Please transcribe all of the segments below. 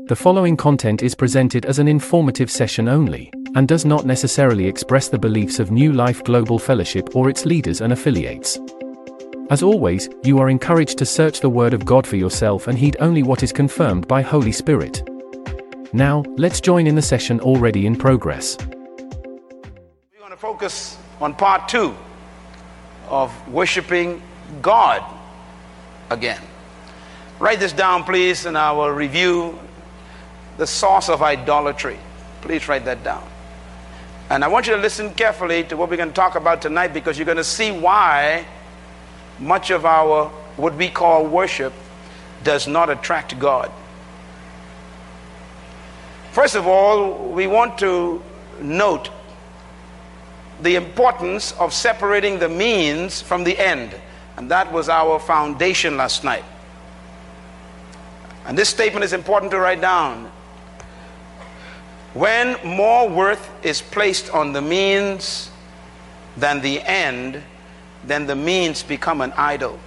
The following content is presented as an informative session only, and does not necessarily express the beliefs of New Life Global Fellowship or its leaders and affiliates. As always, you are encouraged to search the Word of God for yourself and heed only what is confirmed by Holy Spirit. Now, let's join in the session already in progress. We're going to focus on part 2 of worshiping God again. Write this down, please, and I will review the source of idolatry. Please write that down. And I want you to listen carefully to what we're going to talk about tonight, because you're going to see why much of our, what we call worship, does not attract God. First of all, we want to note the importance of separating the means from the end. And that was our foundation last night. And this statement is important to write down. When more worth is placed on the means than the end, then the means become an idol.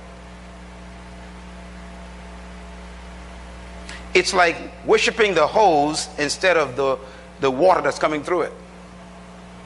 It's like worshiping the hose instead of the water that's coming through it.